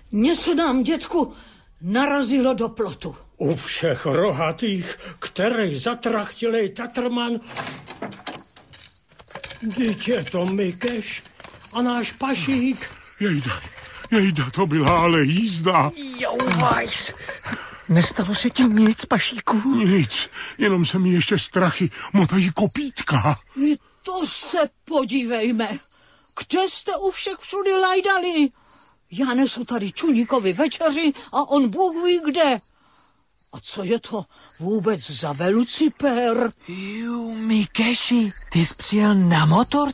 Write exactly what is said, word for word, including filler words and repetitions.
Něco nám, dětku, narazilo do plotu. U všech rohatých, který zatrachtilej Tatrman, dítě to Mikeš a náš Pašík. Jejda, jejda, to byla ale jízda. Jouvajs, nestalo se ti nic, Pašíku? Nic, jenom se mi ještě strachy motají kopítka. I to se podívejme. Kde jste u všech všudy lajdali? Já nesu tady Čuníkovi večeři a on Bůh ví kde. A co je to vůbec za velucipér? Jú, Mikeši, ty jsi přijel na motor?